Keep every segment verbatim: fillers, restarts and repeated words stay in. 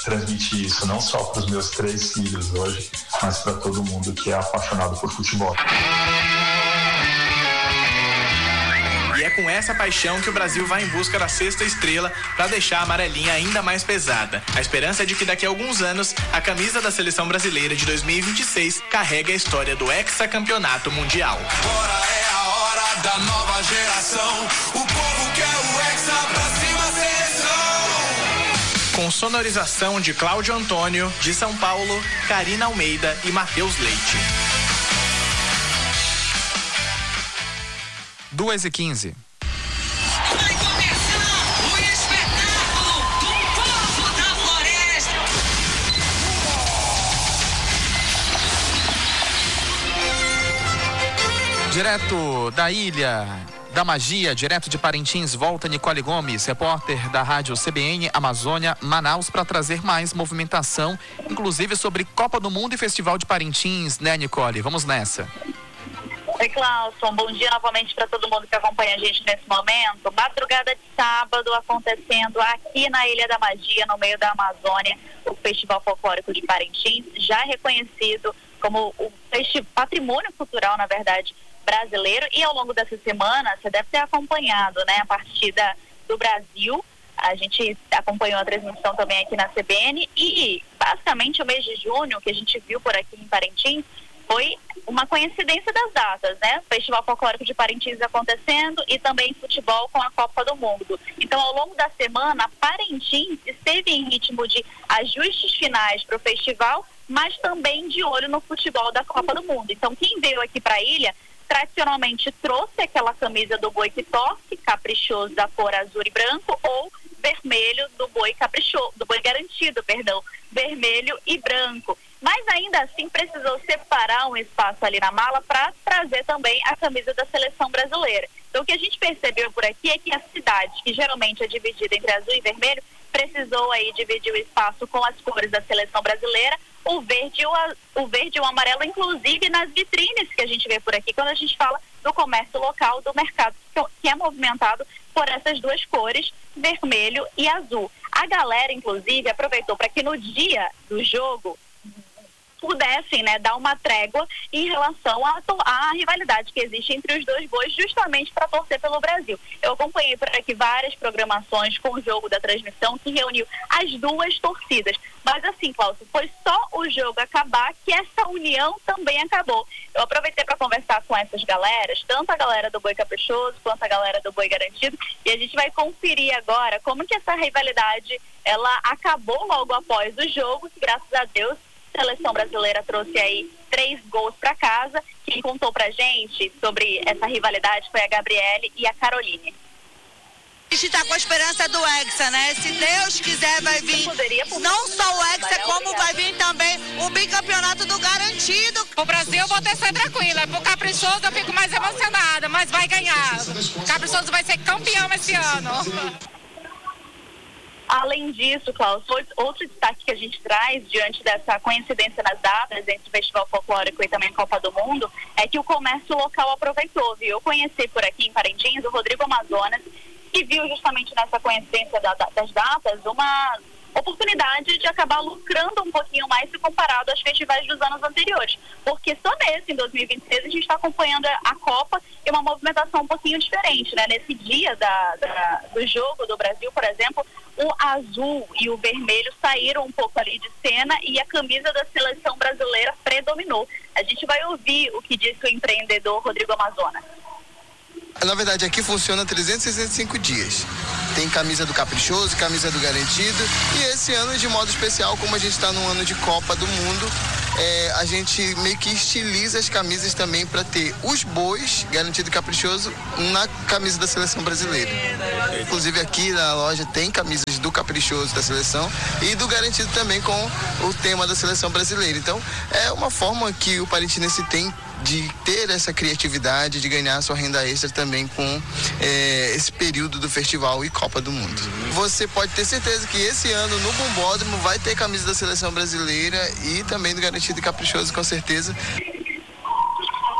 transmitir isso não só para os meus três filhos hoje, mas para todo mundo que é apaixonado por futebol. E é com essa paixão que o Brasil vai em busca da sexta estrela para deixar a amarelinha ainda mais pesada. A esperança é de que daqui a alguns anos a camisa da seleção brasileira de dois mil e vinte e seis carregue a história do hexacampeonato mundial. Agora é a hora da nova geração. O povo quer o hexa pra cima, seleção. Com sonorização de Cláudio Antônio, de São Paulo, Karina Almeida e Matheus Leite. duas e quinze. Vai começar o espetáculo do povo da floresta. Direto da Ilha da Magia, direto de Parintins, volta Nicole Gomes, repórter da rádio C B N Amazônia Manaus, para trazer mais movimentação, inclusive sobre Copa do Mundo e Festival de Parintins, né, Nicole? Vamos nessa. Oi, Clauson, bom dia novamente para todo mundo que acompanha a gente nesse momento. Madrugada de sábado acontecendo aqui na Ilha da Magia, no meio da Amazônia, o Festival Folclórico de Parintins, já reconhecido como o patrimônio cultural, na verdade, brasileiro. E ao longo dessa semana, você deve ter acompanhado, né, a partida do Brasil. A gente acompanhou a transmissão também aqui na C B N e, basicamente, o mês de junho, que a gente viu por aqui em Parintins, foi uma coincidência das datas, né? Festival Folclórico de Parintins acontecendo e também futebol com a Copa do Mundo. Então, ao longo da semana, Parintins esteve em ritmo de ajustes finais para o festival, mas também de olho no futebol da Copa do Mundo. Então, quem veio aqui para a ilha, tradicionalmente trouxe aquela camisa do boi que torce, caprichoso da cor azul e branco, ou vermelho do boi caprichoso, do boi garantido, perdão, vermelho e branco. Mas ainda assim precisou separar um espaço ali na mala para trazer também a camisa da seleção brasileira. Então o que a gente percebeu por aqui é que a cidade, que geralmente é dividida entre azul e vermelho, precisou aí dividir o espaço com as cores da seleção brasileira, o verde e o, o verde e o amarelo, inclusive nas vitrines que a gente vê por aqui, quando a gente fala do comércio local, do mercado, que é movimentado por essas duas cores, vermelho e azul. A galera, inclusive, aproveitou para que no dia do jogo pudessem, né, dar uma trégua em relação à, à rivalidade que existe entre os dois bois, justamente para torcer pelo Brasil. Eu acompanhei por aqui várias programações com o jogo da transmissão que reuniu as duas torcidas. Mas assim, Cláudio, foi só o jogo acabar que essa união também acabou. Eu aproveitei para conversar com essas galeras, tanto a galera do Boi Caprichoso quanto a galera do Boi Garantido, e a gente vai conferir agora como que essa rivalidade ela acabou logo após o jogo, que graças a Deus a seleção brasileira trouxe aí três gols para casa. Quem contou pra gente sobre essa rivalidade foi a Gabriele e a Caroline. A gente está com a esperança do Hexa, né? Se Deus quiser, vai vir não só o Hexa, como vai vir também o bicampeonato do Garantido. O Brasil eu vou ter ser tranquila. Pro Caprichoso eu fico mais emocionada, mas vai ganhar. O Caprichoso vai ser campeão esse ano. Além disso, Cláudio, outro destaque que a gente traz diante dessa coincidência nas datas entre o Festival Folclórico e também a Copa do Mundo é que o comércio local aproveitou, viu? Eu conheci por aqui em Parintins o Rodrigo Amazonas, que viu justamente nessa coincidência da, das datas uma oportunidade de acabar lucrando um pouquinho mais se comparado aos festivais dos anos anteriores. Porque só nesse, em dois mil e vinte e seis, a gente está acompanhando a Copa e uma movimentação um pouquinho diferente, né? Nesse dia da, da, do jogo do Brasil, por exemplo, o azul e o vermelho saíram um pouco ali de cena e a camisa da seleção brasileira predominou. A gente vai ouvir o que disse o empreendedor Rodrigo Amazonas. Na verdade, aqui funciona trezentos e sessenta e cinco dias. Tem camisa do Caprichoso, camisa do Garantido. E esse ano, de modo especial, como a gente está num ano de Copa do Mundo, é, a gente meio que estiliza as camisas também para ter os bois, Garantido e Caprichoso, na camisa da seleção brasileira. Inclusive aqui na loja tem camisas do Caprichoso da seleção e do Garantido também com o tema da seleção brasileira. Então, é uma forma que o parintinense tem de ter essa criatividade, de ganhar sua renda extra também com é, esse período do festival e Copa do Mundo. Você pode ter certeza que esse ano no Bombódromo vai ter camisa da seleção brasileira e também do Garantido e Caprichoso, com certeza.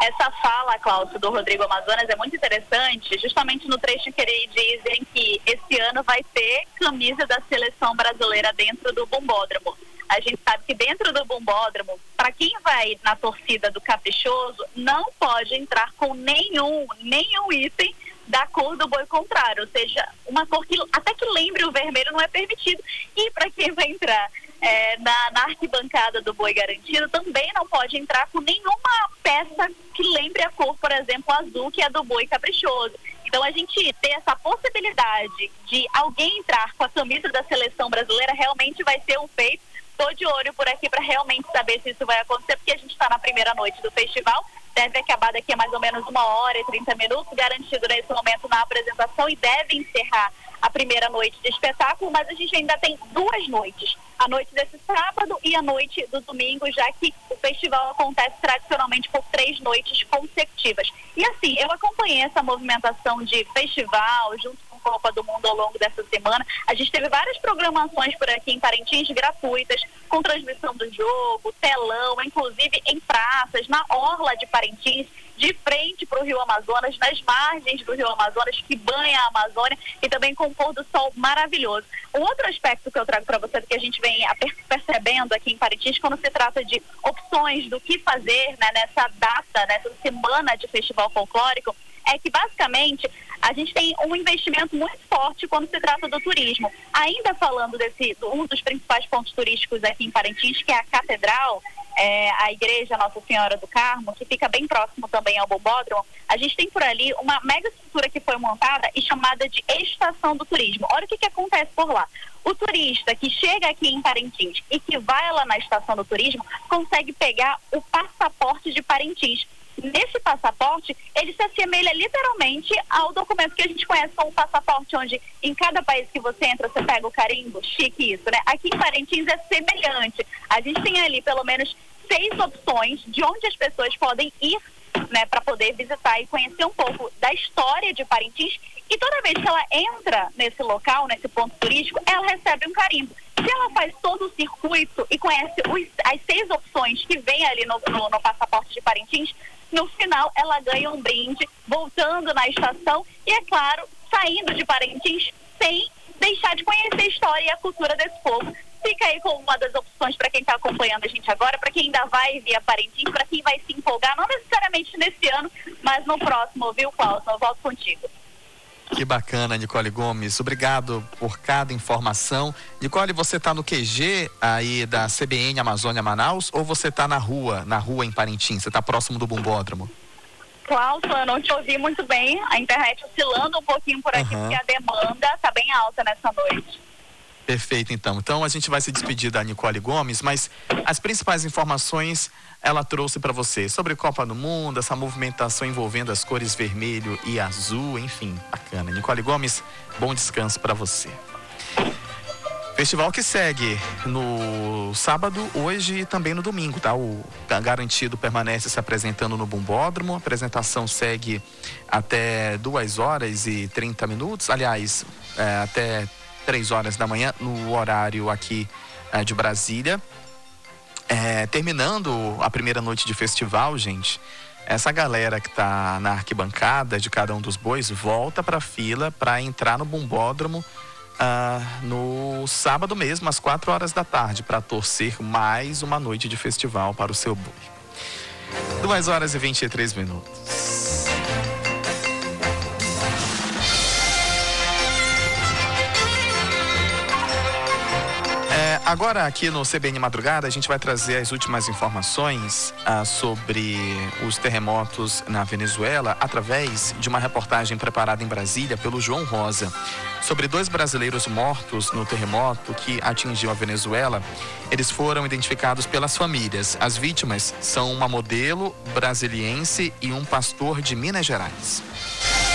Essa fala, Cláudio, do Rodrigo Amazonas é muito interessante, justamente no trecho que eles dizem que esse ano vai ter camisa da seleção brasileira dentro do Bombódromo. A gente sabe que dentro do Bombódromo, para quem vai na torcida do Caprichoso, não pode entrar com nenhum, nenhum item da cor do boi contrário, ou seja, uma cor que até que lembre o vermelho não é permitido. E para quem vai entrar é, na, na arquibancada do boi garantido, também não pode entrar com nenhuma peça que lembre a cor, por exemplo, azul, que é do boi caprichoso. Então a gente ter essa possibilidade de alguém entrar com a camisa da seleção brasileira realmente vai ser um feito. Estou de olho por aqui para realmente saber se isso vai acontecer, porque a gente está na primeira noite do festival, deve acabar daqui a mais ou menos uma hora e trinta minutos, garantido nesse momento na apresentação, e deve encerrar a primeira noite de espetáculo, mas a gente ainda tem duas noites, a noite desse sábado e a noite do domingo, já que o festival acontece tradicionalmente por três noites consecutivas. E assim, eu acompanhei essa movimentação de festival junto com Copa do Mundo ao longo dessa semana. A gente teve várias programações por aqui em Parintins gratuitas, com transmissão do jogo, telão, inclusive em praças, na orla de Parintins, de frente para o Rio Amazonas, nas margens do Rio Amazonas, que banha a Amazônia, e também com um pôr do sol maravilhoso. Um outro aspecto que eu trago para vocês, que a gente vem percebendo aqui em Parintins, quando se trata de opções do que fazer, né, nessa data, nessa semana de festival folclórico, é que basicamente a gente tem um investimento muito forte quando se trata do turismo. Ainda falando desse, um dos principais pontos turísticos aqui em Parintins, que é a Catedral, é, a Igreja Nossa Senhora do Carmo, que fica bem próximo também ao Bombódromo, a gente tem por ali uma mega estrutura que foi montada e chamada de Estação do Turismo. Olha o que, que acontece por lá. O turista que chega aqui em Parintins e que vai lá na Estação do Turismo consegue pegar o passaporte de Parintins. Nesse passaporte, ele se assemelha literalmente ao documento que a gente conhece como passaporte, onde em cada país que você entra, você pega o carimbo, chique isso, né? Aqui em Parintins é semelhante. A gente tem ali pelo menos seis opções de onde as pessoas podem ir, né, para poder visitar e conhecer um pouco da história de Parintins. E toda vez que ela entra nesse local, nesse ponto turístico, ela recebe um carimbo. Se ela faz todo o circuito e conhece os, as seis opções que vem ali no, no, no passaporte de Parintins, no final ela ganha um brinde, voltando na estação e, é claro, saindo de Parintins sem deixar de conhecer a história e a cultura desse povo. Fica aí com uma das opções para quem está acompanhando a gente agora, para quem ainda vai vir a Parintins, para quem vai se empolgar, não necessariamente nesse ano, mas no próximo, viu, Cláudio? Eu volto contigo. Que bacana, Nicole Gomes. Obrigado por cada informação. Nicole, você está no Q G aí da C B N Amazônia Manaus ou você está na rua, na rua em Parintins? Você está próximo do Bombódromo? Cláudio, eu não te ouvi muito bem. A internet oscilando um pouquinho por aqui, uhum. porque a demanda está bem alta nessa noite. Perfeito, então. Então a gente vai se despedir da Nicole Gomes, mas as principais informações ela trouxe para você sobre Copa do Mundo, essa movimentação envolvendo as cores vermelho e azul, enfim, bacana. Nicole Gomes, bom descanso para você. Festival que segue no sábado, hoje e também no domingo, tá? O Garantido permanece se apresentando no Bombódromo. A apresentação segue até duas horas e trinta minutos, aliás, é, até três horas da manhã, no horário aqui é, de Brasília. É, terminando a primeira noite de festival, gente, essa galera que tá na arquibancada de cada um dos bois volta pra fila para entrar no Bombódromo ah, no sábado mesmo, às quatro horas da tarde, para torcer mais uma noite de festival para o seu boi. duas horas e vinte e três minutos. Agora aqui no C B N Madrugada a gente vai trazer as últimas informações ah, sobre os terremotos na Venezuela através de uma reportagem preparada em Brasília pelo João Rosa. Sobre dois brasileiros mortos no terremoto que atingiu a Venezuela, eles foram identificados pelas famílias. As vítimas são uma modelo brasiliense e um pastor de Minas Gerais.